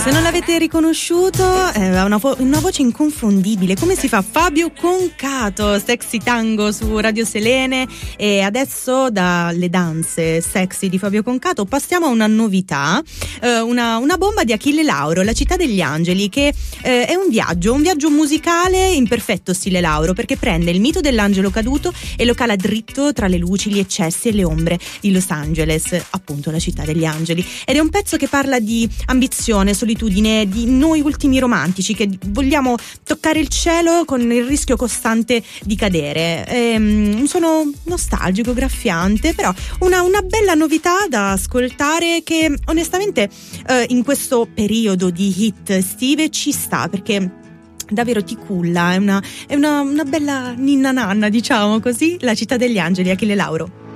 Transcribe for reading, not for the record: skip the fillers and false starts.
Se non l'avete riconosciuto, ha una voce inconfondibile. Come si fa? Fabio Concato, Sexy Tango su Radio Selene. E adesso dalle danze sexy di Fabio Concato passiamo a una novità, una bomba di Achille Lauro, La città degli angeli, che è un viaggio musicale in perfetto stile Lauro, perché prende il mito dell'angelo caduto e lo cala dritto tra le luci, gli eccessi e le ombre di Los Angeles, appunto la città degli angeli. Ed è un pezzo che parla di ambizione, solitudine, di noi ultimi romantici che vogliamo toccare il cielo con il rischio costante di cadere. Un suono nostalgico, graffiante, però una bella novità da ascoltare, che onestamente in questo periodo di hit estive ci sta, perché davvero ti culla, è una bella ninna nanna, diciamo così. La città degli angeli, Achille Lauro.